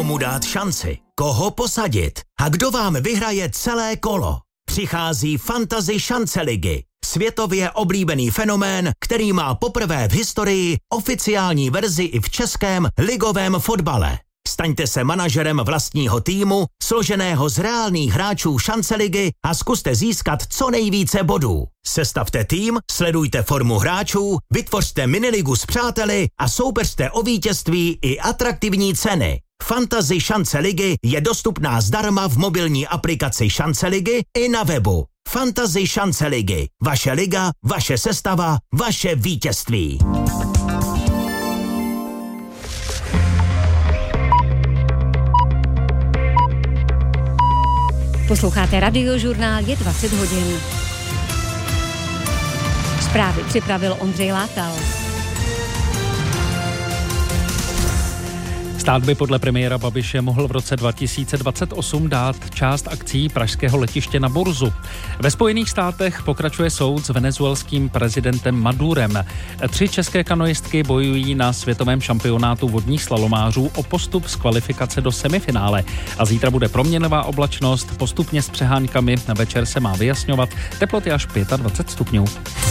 Komu dát šanci? Koho posadit? A kdo vám vyhraje celé kolo? Přichází Fantasy šance ligy. Světově oblíbený fenomén, který má poprvé v historii oficiální verzi i v českém ligovém fotbale. Staňte se manažerem vlastního týmu, složeného z reálných hráčů šance ligy a zkuste získat co nejvíce bodů. Sestavte tým, sledujte formu hráčů, vytvořte miniligu s přáteli a soupeřte o vítězství i atraktivní ceny. Fantasy šance ligy je dostupná zdarma v mobilní aplikaci šance ligy i na webu. Fantasy šance ligy. Vaše liga, vaše sestava, vaše vítězství. Posloucháte Radiožurnál, je 20 hodin. Zprávy připravil Ondřej Látal. Stát by podle premiéra Babiše mohl v roce 2028 dát část akcií pražského letiště na burzu. Ve Spojených státech pokračuje soud s venezuelským prezidentem Madurem. 3 české kanoistky bojují na světovém šampionátu vodních slalomářů o postup z kvalifikace do semifinále. A zítra bude proměnlivá oblačnost, postupně s přeháňkami, na večer se má vyjasňovat, teploty až 25 stupňů.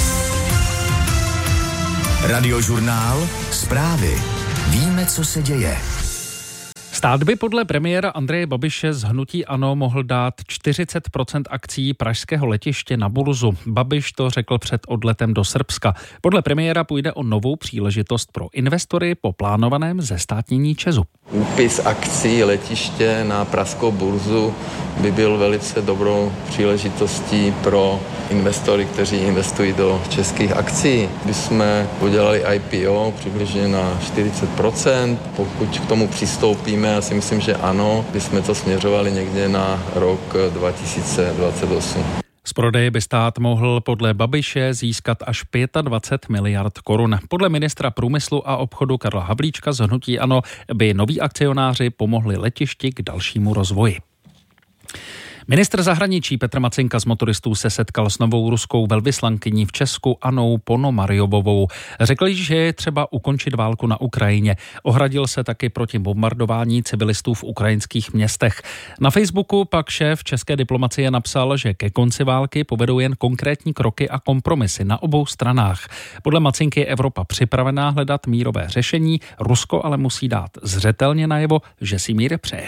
Radiožurnál, zprávy. Víme, co se děje. Stát by podle premiéra Andreje Babiše z hnutí ANO mohl dát 40% akcií pražského letiště na burzu. Babiš to řekl před odletem do Srbska. Podle premiéra půjde o novou příležitost pro investory po plánovaném zestátnění ČEZu. Úpis akcií letiště na pražskou burzu by byl velice dobrou příležitostí pro investory, kteří investují do českých akcií. My jsme udělali IPO přibližně na 40%. Pokud k tomu přistoupíme, já si myslím, že ano, bychom to směřovali někde na rok 2028. Z prodeje by stát mohl podle Babiše získat až 25 miliard korun. Podle ministra průmyslu a obchodu Karla Havlíčka z hnutí ANO by noví akcionáři pomohli letišti k dalšímu rozvoji. Ministr zahraničí Petr Macinka z motoristů se setkal s novou ruskou velvyslankyní v Česku Annou Ponomaryovovou. Řekl, že je třeba ukončit válku na Ukrajině. Ohradil se taky proti bombardování civilistů v ukrajinských městech. Na Facebooku pak šéf české diplomacie napsal, že ke konci války povedou jen konkrétní kroky a kompromisy na obou stranách. Podle Macinky je Evropa připravená hledat mírové řešení, Rusko ale musí dát zřetelně najevo, že si mír přeje.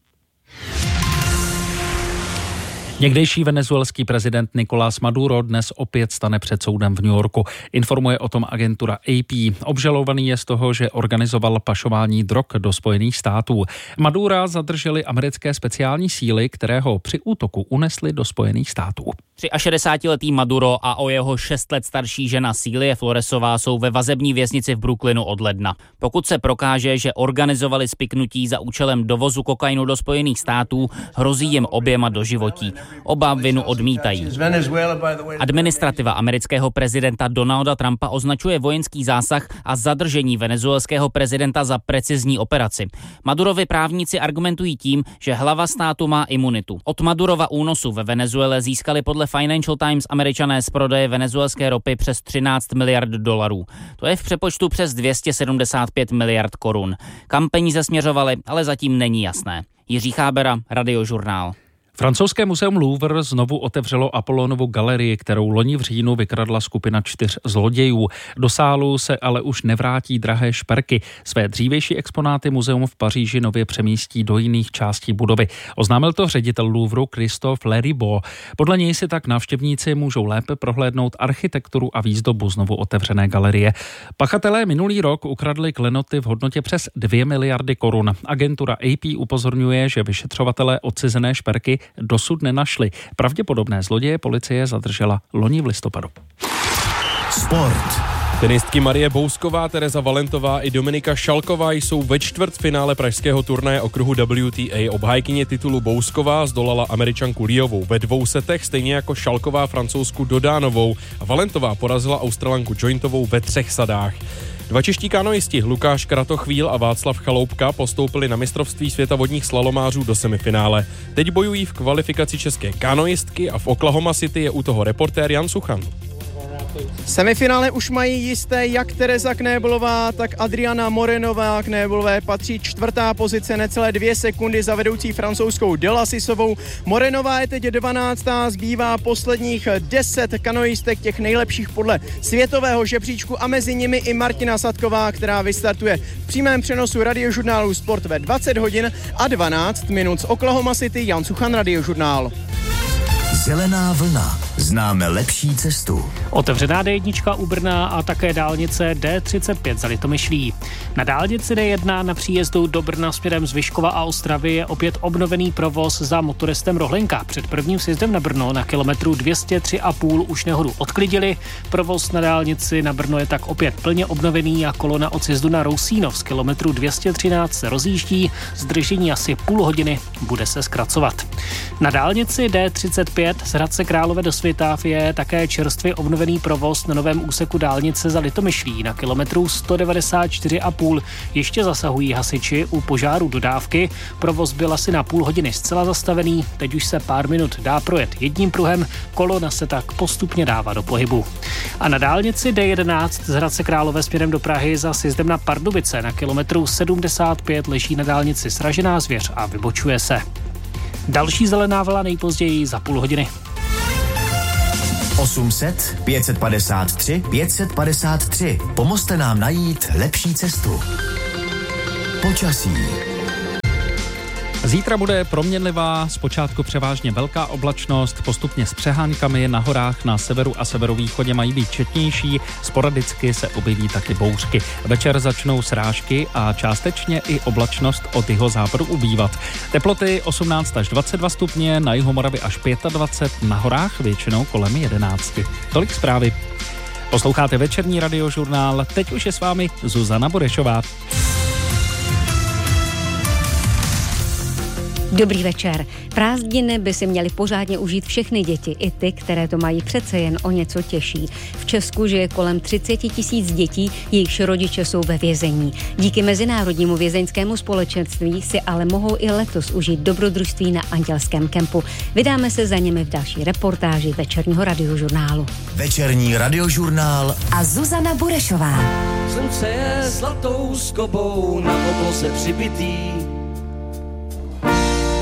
Někdejší venezuelský prezident Nicolás Maduro dnes opět stane před soudem v New Yorku. Informuje o tom agentura AP. Obžalovaný je z toho, že organizoval pašování drog do Spojených států. Madura zadrželi americké speciální síly, které ho při útoku unesly do Spojených států. 63letý Maduro a o jeho 6 let starší žena Cílie Floresová jsou ve vazební věznici v Brooklynu od ledna. Pokud se prokáže, že organizovali spiknutí za účelem dovozu kokainu do Spojených států, hrozí jim oběma doživotí. Oba vinu odmítají. Administrativa amerického prezidenta Donalda Trumpa označuje vojenský zásah a zadržení venezuelského prezidenta za precizní operaci. Madurovi právníci argumentují tím, že hlava státu má imunitu. Od Madurova únosu ve Venezuele získali podle Financial Times Američané z prodeje venezuelské ropy přes 13 miliard dolarů. To je v přepočtu přes 275 miliard korun. Kam peníze směřovaly, ale zatím není jasné. Jiří Chábera, Radiožurnál. Francouzské muzeum Louvre znovu otevřelo Apollonovu galerii, kterou loni v říjnu vykradla skupina 4 zlodějů. Do sálu se ale už nevrátí drahé šperky. Své dřívější exponáty muzeum v Paříži nově přemístí do jiných částí budovy. Oznámil to ředitel Louvru Christophe Leribaud. Podle něj si tak návštěvníci můžou lépe prohlédnout architekturu a výzdobu znovu otevřené galerie. Pachatelé minulý rok ukradli klenoty v hodnotě přes 2 miliardy korun. Agentura AP upozorňuje, že vyšetřovatelé odcizené šperky dosud nenašli. Pravděpodobné zloděje policie zadržela loni v listopadu. Sport. Tenistky Marie Bousková, Tereza Valentová i Dominika Šalková jsou ve čtvrtfinále pražského turnaje okruhu WTA. Obhájkyně titulu Bousková zdolala Američanku Liovou ve 2 setech, stejně jako Šalková Francouzsku Dodánovou. A Valentová porazila Australanku Jointovou ve 3 sadách. 2 čeští kanoisti Lukáš Kratochvíl a Václav Chaloupka postoupili na mistrovství světa vodních slalomářů do semifinále. Teď bojují v kvalifikaci české kanoistky a v Oklahoma City je u toho reportér Jan Suchan. Semifinále už mají jisté jak Tereza Knéblová, tak Adriana Morenová. Knéblové patří 4. pozice, necelé 2 sekundy za vedoucí francouzskou Delasisovou. Morenová je teď 12. Zbývá posledních 10 kanoistek, těch nejlepších podle světového žebříčku a mezi nimi i Martina Sadková, která vystartuje v přímém přenosu radiožurnálu Sport ve 20 hodin a 12 minut z Oklahoma City. Jan Suchan, Radiožurnál. Zelená vlna. Známe lepší cestu. Otevřená D1 u Brna a také dálnice D35 za Litomyšlí. Na dálnici D1 na příjezdu do Brna směrem z Vyškova a Ostravy je opět obnovený provoz za motoristem Rohlenka. Před prvním sjezdem na Brno na kilometru 203,5 už nehodu odklidili. Provoz na dálnici na Brno je tak opět plně obnovený a kolona od sjezdu na Rousínov z kilometru 213 se rozjíždí. Zdržení asi půl hodiny, bude se zkracovat. Na dálnici D35 z Hradce Králové do Svitav je také čerstvě obnovený provoz na novém úseku dálnice za Litomyšlí na kilometru 194,5. Ještě zasahují hasiči u požáru dodávky. Provoz byl asi na půl hodiny zcela zastavený, teď už se pár minut dá projet jedním pruhem, kolona se tak postupně dává do pohybu. A na dálnici D11 z Hradce Králové směrem do Prahy za sjezdem na Pardubice na kilometru 75 leží na dálnici sražená zvěř a vybočuje se. Další zelená vlna nejpozději za půl hodiny. 800 553 553. Pomozte nám najít lepší cestu. Počasí. Zítra bude proměnlivá, zpočátku převážně velká oblačnost, postupně s přehánkami, na horách na severu a severovýchodě mají být četnější, sporadicky se objeví taky bouřky. Večer začnou srážky a částečně i oblačnost od jihozápadu ubývat. Teploty 18 až 22 stupně, na jihu Moravy až 25, na horách většinou kolem 11. Tolik zprávy. Posloucháte večerní radiožurnál, teď už je s vámi Zuzana Burešová. Dobrý večer. Prázdniny by si měly pořádně užít všechny děti, i ty, které to mají přece jen o něco těžší. V Česku žije kolem 30 000 dětí, jejichž rodiče jsou ve vězení. Díky Mezinárodnímu vězeňskému společenství si ale mohou i letos užít dobrodružství na Andělském kempu. Vydáme se za nimi v další reportáži večerního radiožurnálu. Večerní radiožurnál a Zuzana Burešová. Slunce je zlatou skobou na obloze přibitý.